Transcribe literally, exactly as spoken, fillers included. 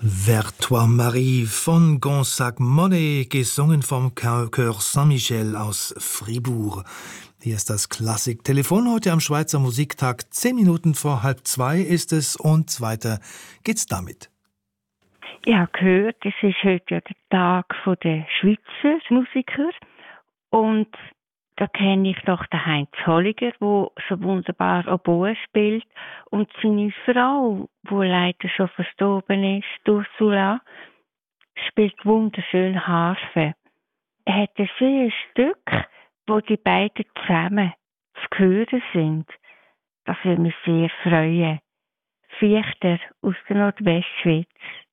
Vers toi Marie von Gonzague Monet, gesungen vom Chœur Saint-Michel aus Fribourg. Hier ist das Klassik-Telefon heute am Schweizer Musiktag. Zehn Minuten vor halb zwei ist es und weiter geht's damit. Ich habe gehört, es ist heute ja der Tag der Schweizer Musiker. Und da kenne ich doch den Heinz Holliger, der so wunderbar Oboe spielt. Und seine Frau, die leider schon verstorben ist, Ursula, spielt wunderschön Harfe. Er hat ein schönes Stück, wo die beiden zusammen zu hören sind. Das würde mich sehr freuen. Viechter aus der Nordwestschweiz.